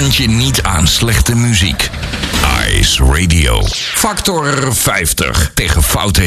brand je niet aan slechte muziek. Ice Radio. Factor 50 tegen foute